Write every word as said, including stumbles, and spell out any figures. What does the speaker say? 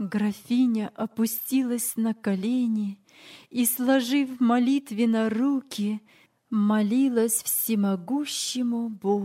Графиня опустилась на колени и, сложив молитвенно руки, молилась всемогущему Богу.